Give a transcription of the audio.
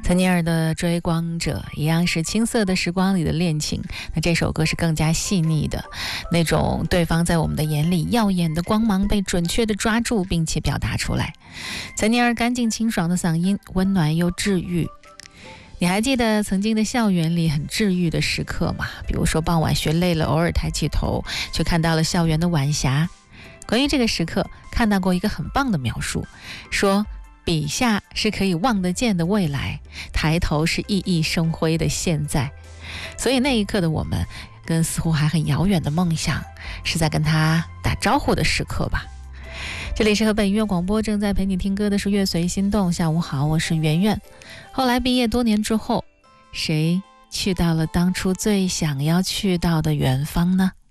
岑尼尔的追光者一样是青涩的时光里的恋情，那这首歌是更加细腻的，那种对方在我们的眼里耀眼的光芒被准确的抓住并且表达出来。岑尼尔干净清爽的嗓音，温暖又治愈。你还记得曾经的校园里很治愈的时刻吗？比如说傍晚学累了，偶尔抬起头就看到了校园的晚霞。关于这个时刻，看到过一个很棒的描述，说笔下是可以望得见的未来，抬头是熠熠生辉的现在。所以那一刻的我们，跟似乎还很遥远的梦想，是在跟他打招呼的时刻吧。这里是河北音乐广播，正在陪你听歌的是乐随心动。下午好，我是圆圆。后来毕业多年之后，谁去到了当初最想要去到的远方呢？